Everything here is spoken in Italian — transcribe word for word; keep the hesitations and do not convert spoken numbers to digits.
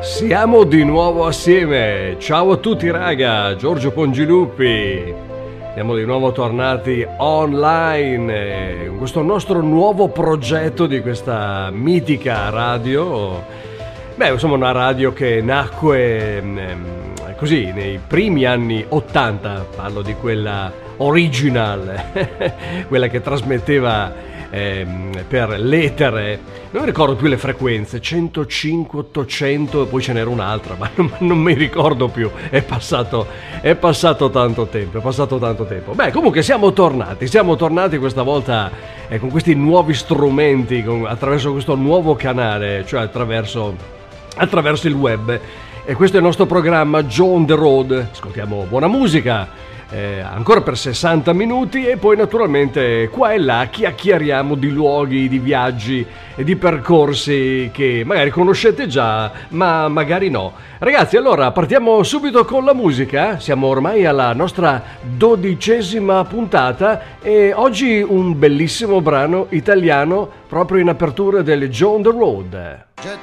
Siamo di nuovo assieme. Ciao a tutti raga, Giorgio Pongiluppi. Siamo di nuovo tornati online con questo nostro nuovo progetto di questa mitica radio. Beh, insomma, una radio che nacque ehm, così nei primi anni ottanta, parlo di quella original, quella che trasmetteva ehm, per l'etere, non mi ricordo più le frequenze, centocinque, ottocento, e poi ce n'era un'altra, ma non, non mi ricordo più, è passato, è passato tanto tempo, è passato tanto tempo. Beh, comunque siamo tornati, siamo tornati questa volta eh, con questi nuovi strumenti, con, attraverso questo nuovo canale, cioè attraverso, attraverso il web. E questo è il nostro programma Joe on the Road. Ascoltiamo buona musica, eh, ancora per sessanta minuti, e poi naturalmente qua e là chiacchieriamo di luoghi, di viaggi e di percorsi che magari conoscete già, ma magari no. Ragazzi, allora partiamo subito con la musica. Siamo ormai alla nostra dodicesima puntata e oggi un bellissimo brano italiano proprio in apertura del Joe on the Road. Je